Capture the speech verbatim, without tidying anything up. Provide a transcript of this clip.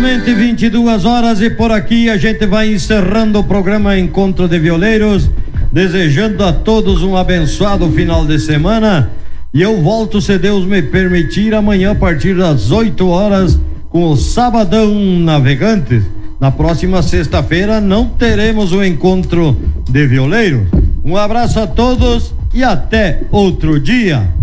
Pontualmente vinte e duas horas e por aqui a gente vai encerrando o programa Encontro de Violeiros, desejando a todos um abençoado final de semana. E eu volto, se Deus me permitir, amanhã a partir das oito horas com o Sabadão Navegantes. Na próxima sexta-feira não teremos o Encontro de Violeiros. Um abraço a todos e até outro dia.